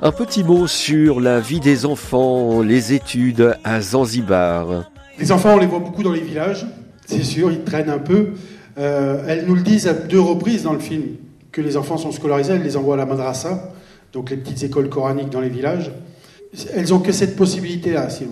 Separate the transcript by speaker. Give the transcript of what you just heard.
Speaker 1: Un petit mot sur la vie des enfants, les études à Zanzibar.
Speaker 2: Les enfants, on les voit beaucoup dans les villages, c'est sûr, ils traînent un peu. Elles nous le disent à 2 reprises dans le film, que les enfants sont scolarisés, elles les envoient à la madrasa, donc les petites écoles coraniques dans les villages. Elles n'ont que cette possibilité-là.